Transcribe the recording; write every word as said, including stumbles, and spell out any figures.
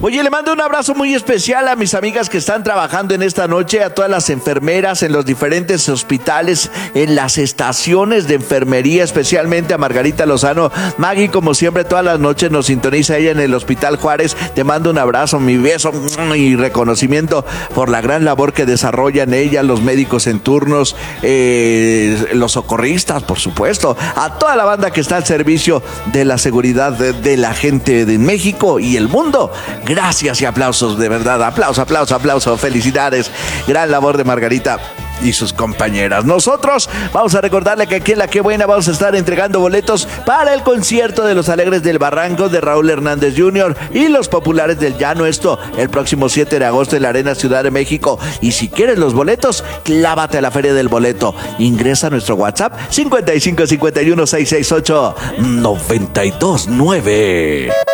Oye, le mando un abrazo muy especial a mis amigas que están trabajando en esta noche, a todas las enfermeras en los diferentes hospitales, en las estaciones de enfermería, especialmente a Margarita Lozano. Maggie, como siempre, todas las noches nos sintoniza ella en el Hospital Juárez. Te mando un abrazo, mi beso y reconocimiento por la gran labor que desarrollan ella, los médicos en turnos, eh, los socorristas, por supuesto, a toda la banda que está al servicio de la seguridad de, de la gente de México y el mundo. Gracias y aplausos, de verdad, aplauso, aplauso, aplauso, felicidades. Gran labor de Margarita y sus compañeras. Nosotros vamos a recordarle que aquí en La Qué Buena vamos a estar entregando boletos para el concierto de Los Alegres del Barranco de Raúl Hernández junior y Los Populares del Llano, esto el próximo siete de agosto en la Arena Ciudad de México. Y si quieres los boletos, clávate a la Feria del Boleto. Ingresa a nuestro WhatsApp cincuenta y cinco cincuenta y uno seiscientos sesenta y ocho noventa y dos nueve.